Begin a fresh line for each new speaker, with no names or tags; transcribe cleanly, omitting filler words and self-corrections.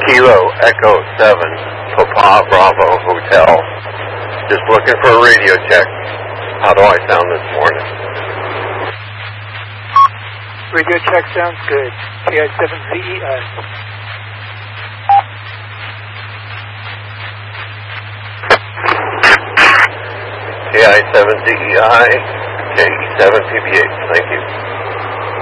Kilo Echo 7, Papa Bravo Hotel. Just looking for a radio check. How do I sound this morning?
Radio check sounds good. KI7CEI.
KI7CEI, KE7PBH. Thank you.